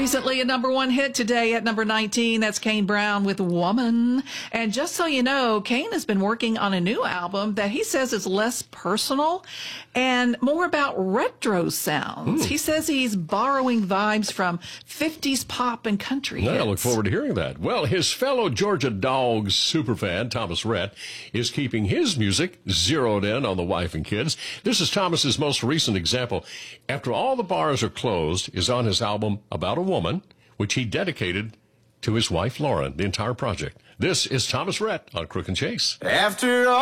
Recently a #1 hit, today at number 19. That's Kane Brown with Woman. And just so you know, Kane has been working on a new album that he says is less personal and more about retro sounds. He says he's borrowing vibes from 50s pop and country hits. I look forward to hearing that. Well, his fellow Georgia Dogs superfan, Thomas Rhett, is keeping his music zeroed in on the wife and kids. This is Thomas's most recent example. After All the Bars Are Closed is on his album About a Woman, which he dedicated to his wife, Lauren, the entire project. This is Thomas Rhett on Crook and Chase. After all